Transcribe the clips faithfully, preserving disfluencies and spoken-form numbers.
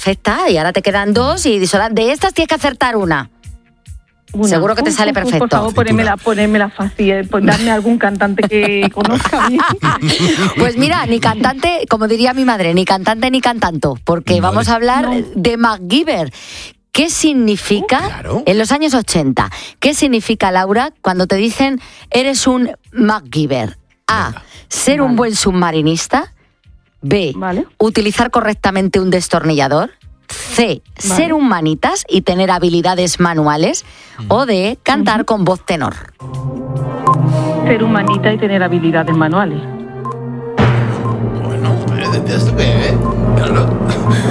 perfecta y ahora te quedan dos y de estas tienes que acertar una. Una. Seguro que te sale perfecto. Por favor, ponémela, ponémela fácil, pues darme algún cantante que conozca bien. Pues mira, ni cantante, como diría mi madre, ni cantante ni cantanto, porque vale. vamos a hablar no. de MacGyver. ¿Qué significa, uh, claro. en los años ochenta, qué significa, Laura, cuando te dicen eres un MacGyver? A, Venga. ser vale. un buen submarinista. B, vale. utilizar correctamente un destornillador. C, vale. ser un manitas y tener habilidades manuales. Mm. O D, cantar uh-huh. con voz tenor. Ser un manita y tener habilidades manuales. Bueno, ¿decías tú qué? Claro.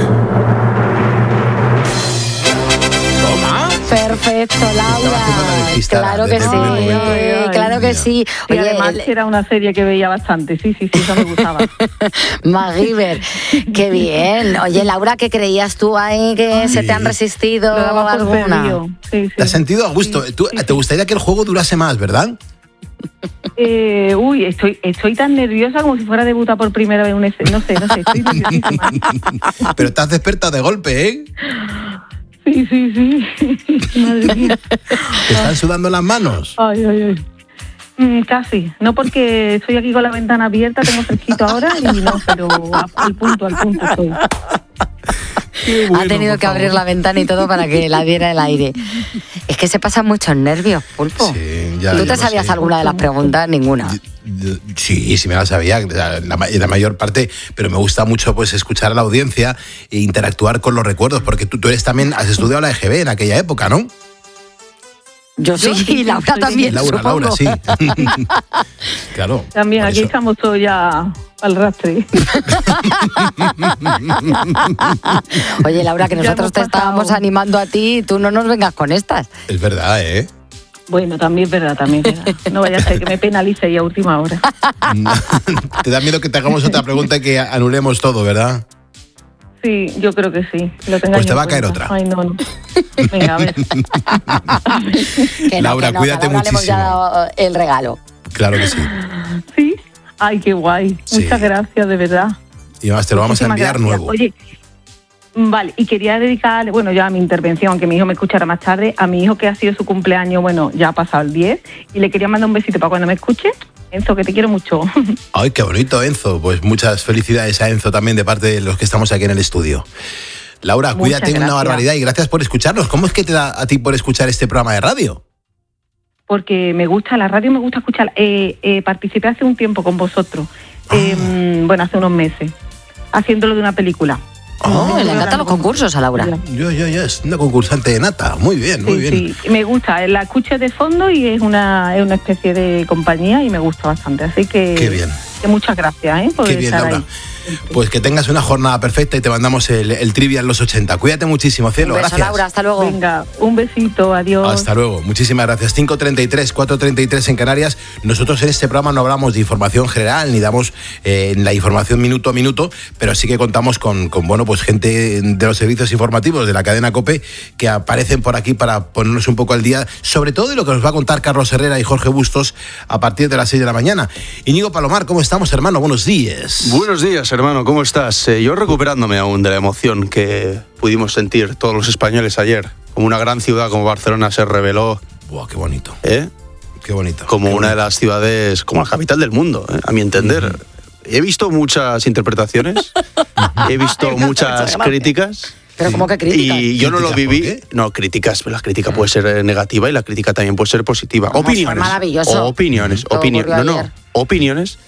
Perfecto, Laura. Claro que sí, ay, ay, claro que sí. Oye, y además el... era una serie que veía bastante, sí, sí, sí, eso me gustaba. MacGyver, qué bien. Oye, Laura, ¿qué creías tú ahí que ay, se te han resistido alguna? Sí, sí. ¿Te has sentido a gusto? Sí, ¿Tú, sí, ¿Te sí. gustaría que el juego durase más, verdad? Eh, uy, estoy, estoy tan nerviosa como si fuera a debutar por primera vez en un escenario. No sé, no sé, estoy nerviosísima. Pero te has despertado de golpe, ¿eh? Sí, sí, sí. Madre mía. ¿Te están sudando las manos? Ay, ay, ay. Mm, casi. No porque estoy aquí con la ventana abierta, tengo fresquito ahora y no, pero al punto, al punto estoy. Bueno, ha tenido que favor. abrir la ventana y todo para que la diera el aire. Es que se pasan muchos nervios, Pulpo. Sí, ya, ¿Tú ya te sabías sé. alguna de las preguntas? Ninguna. Sí, sí me la sabía, la, la mayor parte, pero me gusta mucho pues escuchar a la audiencia e interactuar con los recuerdos, porque tú, tú eres también, has estudiado la E G B en aquella época, ¿no? Yo sí, y Laura también, Laura, supongo. Laura, sí. Claro. También aquí eso. Estamos todos ya al rastre. Oye, Laura, que nosotros te estábamos animando a ti y tú no nos vengas con estas. Es verdad, ¿eh? Bueno, también es verdad, también es verdad. No vaya a ser que me penalice ahí a última hora. Te da miedo que te hagamos otra pregunta y que anulemos todo, ¿verdad? Sí, yo creo que sí. Lo pues te va a caer otra. Ay, no, no. Venga, a ver. A ver. Que no, Laura, que no, cuídate que a Laura muchísimo. Le hemos dado el regalo. Claro que sí. ¿Sí? Ay, qué guay. Sí. Muchas gracias, de verdad. Y además te lo vamos Muchísimas a enviar gracias. nuevo. Oye, vale, y quería dedicarle, bueno, ya a mi intervención, aunque mi hijo me escuchara más tarde, a mi hijo que ha sido su cumpleaños, bueno, ya ha pasado el diez, y le quería mandar un besito para cuando me escuche. Enzo, que te quiero mucho. Ay, qué bonito, Enzo. Pues muchas felicidades a Enzo también de parte de los que estamos aquí en el estudio. Laura, muchas cuídate gracias. Una barbaridad y gracias por escucharnos. ¿Cómo es que te da a ti por escuchar este programa de radio? Porque me gusta, la radio me gusta escuchar. Eh, eh, participé hace un tiempo con vosotros, ah. eh, bueno, hace unos meses, haciéndolo de una película. Oh, le encantan los concursos a Laura. Yo, yo, yo, es una concursante de nata. Muy bien, muy sí, bien. Sí, me gusta. La escucho de fondo y es una, es una especie de compañía y me gusta bastante. Así que, qué bien. Que muchas gracias, ¿eh? Por qué bien, estar Laura. Ahí. Pues que tengas una jornada perfecta y te mandamos el, el trivia en los ochenta. Cuídate muchísimo, cielo. Un beso, gracias. Laura, hasta luego. Venga, un besito, adiós. Hasta luego, muchísimas gracias. cinco treinta y tres, cuatro treinta y tres en Canarias. Nosotros en este programa no hablamos de información general ni damos eh, la información minuto a minuto, pero sí que contamos con, con bueno, pues gente de los servicios informativos de la cadena COPE que aparecen por aquí para ponernos un poco al día, sobre todo de lo que nos va a contar Carlos Herrera y Jorge Bustos a partir de las seis de la mañana. Íñigo Palomar, ¿cómo estamos, hermano? Buenos días. Buenos días, hermano, ¿cómo estás? Eh, yo recuperándome aún de la emoción que pudimos sentir todos los españoles ayer. Como una gran ciudad como Barcelona se reveló. Buah, qué bonito. ¿Eh? Qué bonito. Como qué una bonito. de las ciudades, como la capital del mundo, ¿eh? A mi entender. Uh-huh. He visto muchas interpretaciones, he visto muchas críticas. Pero ¿cómo que críticas? Y yo no lo viví. No, críticas, la crítica puede ser negativa y la crítica también puede ser positiva. Vamos, opiniones. Maravilloso. Opiniones, opiniones. No, no, opiniones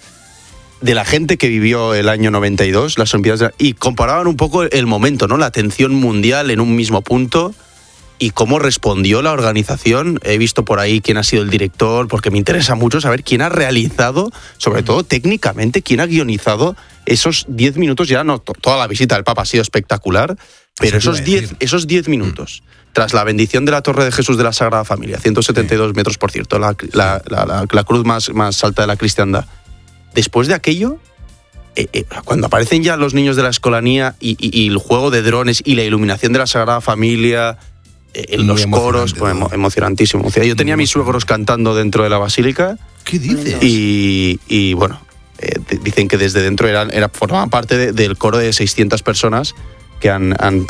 de la gente que vivió el año noventa y dos, las Olimpiadas, y comparaban un poco el momento, ¿no? La atención mundial en un mismo punto y cómo respondió la organización. He visto por ahí quién ha sido el director, porque me interesa mucho saber quién ha realizado, sobre todo técnicamente, quién ha guionizado esos diez minutos. Ya no, toda la visita del Papa ha sido espectacular, pero esos diez, esos diez minutos, mm. tras la bendición de la Torre de Jesús de la Sagrada Familia, ciento setenta y dos sí. metros, por cierto, la, la, la, la, la cruz más, más alta de la cristiandad. Después de aquello, eh, eh, cuando aparecen ya los niños de la escolanía y, y, y el juego de drones y la iluminación de la Sagrada Familia, eh, en los coros, pues, emo, emocionantísimo. O sea, yo tenía a mis suegros cantando dentro de la basílica. ¿Qué dices? Y, y bueno, eh, dicen que desde dentro eran, era, formaban parte de, del coro de seiscientas personas que han, han